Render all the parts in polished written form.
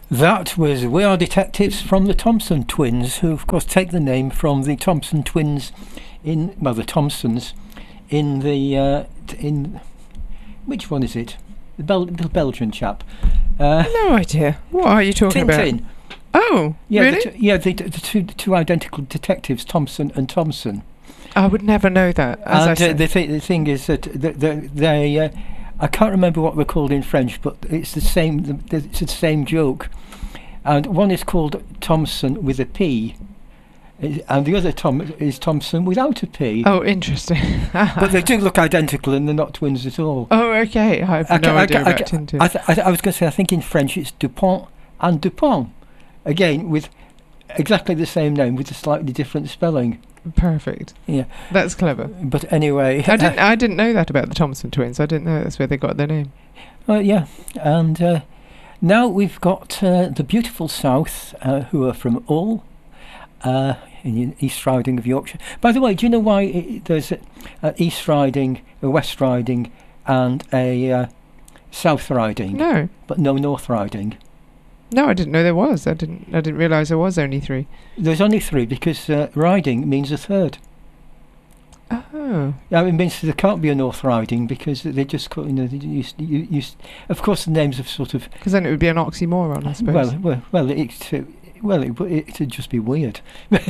That was We Are Detectives from the Thompson Twins, who of course take the name from the Thompson Twins the Thompsons in the in which one is it? The Belgian chap. No idea. What are you talking Tintin. about? Oh, Yeah, really? the two identical detectives, Thompson and Thompson. I would never know that. The thing is that they I can't remember what they're called in French, but it's the same. It's the same joke. And one is called Thompson with a P, and the other is Thompson without a P. Oh, interesting. But they do look identical, and they're not twins at all. Oh, okay. I have no idea about Tintin. I was going to say, I think in French it's Dupont and Dupont, again with exactly the same name with a slightly different spelling. Perfect. Yeah, that's clever. But anyway, I didn't know that about the Thompson twins. I didn't know that's where they got their name. Yeah, and now we've got the beautiful South, who are from Hull, in East Riding of Yorkshire. By the way, do you know why there's a East Riding, a West Riding, and a South Riding? No. But no North Riding. No, I didn't know there was. I didn't realise there was only 3. There's only 3 because riding means a third. Oh. Yeah, it means there can't be a North Riding because they just call, of course the names have sort of. Because then it would be an oxymoron, I suppose. Well, it'd just be weird.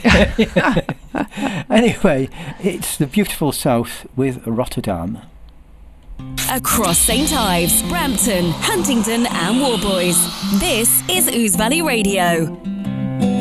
Anyway, it's the beautiful South with Rotterdam. Across St Ives, Brampton, Huntingdon and Warboys. This is Ouse Valley Radio.